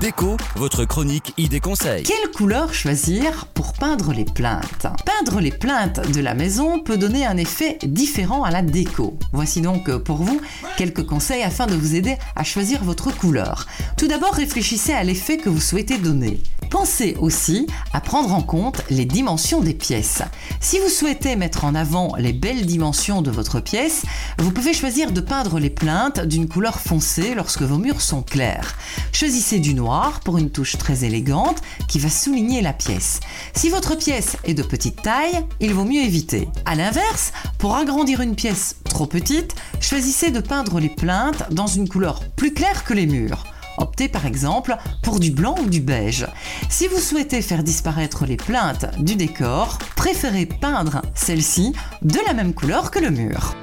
Déco, votre chronique idées conseils. Quelle couleur choisir pour peindre les plinthes? Peindre les plinthes de la maison peut donner un effet différent à la déco. Voici donc pour vous quelques conseils afin de vous aider à choisir votre couleur. Tout d'abord, réfléchissez à l'effet que vous souhaitez donner. Pensez aussi à prendre en compte les dimensions des pièces. Si vous souhaitez mettre en avant les belles dimensions de votre pièce, vous pouvez choisir de peindre les plinthes d'une couleur foncée lorsque vos murs sont clairs. Choisissez du noir pour une touche très élégante qui va souligner la pièce. Si votre pièce est de petite taille, il vaut mieux éviter. A l'inverse, pour agrandir une pièce trop petite, choisissez de peindre les plinthes dans une couleur plus claire que les murs. Optez par exemple pour du blanc ou du beige. Si vous souhaitez faire disparaître les plinthes du décor, préférez peindre celles-ci de la même couleur que le mur.